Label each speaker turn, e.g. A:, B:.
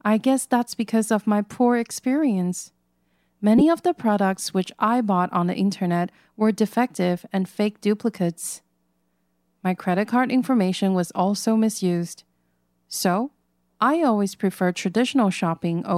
A: I guess that's because of my poor experience. Many of the products which I bought on the internet were defective and fake duplicates. My credit card information was also misused. So, I always prefer traditional shopping